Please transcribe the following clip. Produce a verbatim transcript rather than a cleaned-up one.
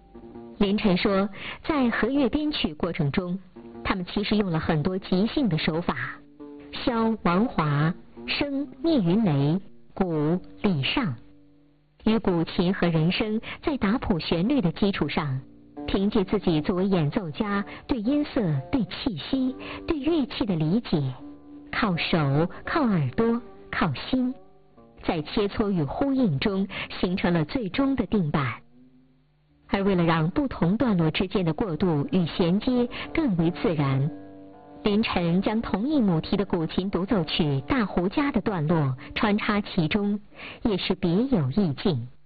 林晨说，在和乐编曲过程中，他们其实用了很多即兴的手法，箫王华，声聂云雷，鼓李尚，与古琴和人声在打谱旋律的基础上，凭借自己作为演奏家对音色、对气息、对乐器的理解，靠手、靠耳朵、靠心，在切磋与呼应中形成了最终的定版。而为了让不同段落之间的过渡与衔接更为自然，林晨将同一母题的古琴独奏曲《大胡家》的段落穿插其中，也是别有意境。